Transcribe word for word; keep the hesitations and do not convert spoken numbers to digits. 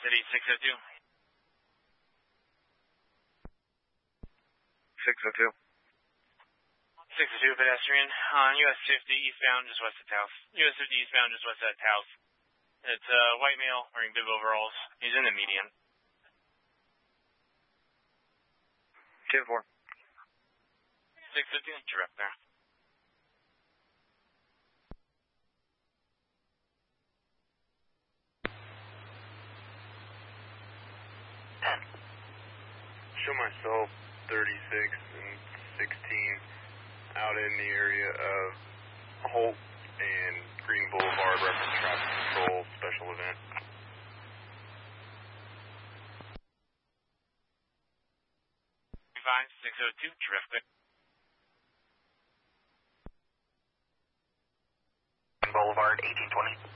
City six oh two. six oh two. six oh two pedestrian on U S fifty eastbound just west of Taos. U S fifty eastbound just west of Taos. It's a uh, white male wearing bib overalls. He's in the median. ten four. six fifty, you're up there. Show myself thirty-six and sixteen out in the area of Holt and Green Boulevard, reference traffic control, special event. five six oh two, terrific. Boulevard, eighteen twenty.